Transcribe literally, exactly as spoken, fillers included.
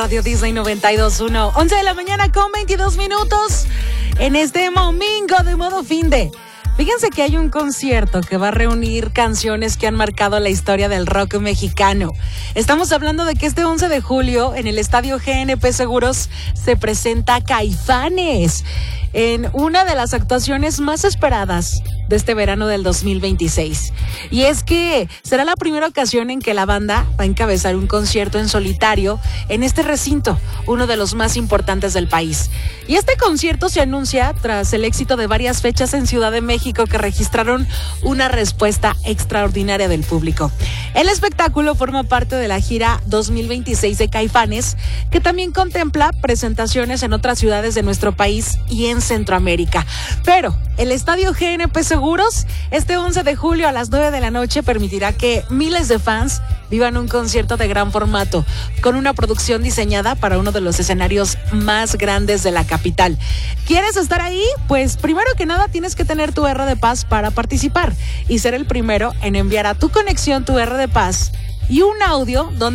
Radio Disney noventa y dos punto uno, once de la mañana con veintidós minutos en este domingo de modo fin de. Fíjense que hay un concierto que va a reunir canciones que han marcado la historia del rock mexicano. Estamos hablando de que este once de julio en el Estadio G N P Seguros se presenta Caifanes en una de las actuaciones más esperadas de este verano del dos mil veintiséis. Y es que será la primera ocasión en que la banda va a encabezar un concierto en solitario en este recinto, uno de los más importantes del país. Y este concierto se anuncia tras el éxito de varias fechas en Ciudad de México que registraron una respuesta extraordinaria del público. El espectáculo forma parte de la gira dos mil veintiséis de Caifanes, que también contempla presentaciones en otras ciudades de nuestro país y en Centroamérica. Pero el Estadio G N P Seguros, este once de julio a las nueve de la noche, permitirá que miles de fans vivan un concierto de gran formato, con una producción diseñada para uno de los escenarios más grandes de la capital. ¿Quieres estar ahí? Pues primero que nada tienes que tener tu R de Paz para participar y ser el primero en enviar a tu conexión tu R de Paz y un audio donde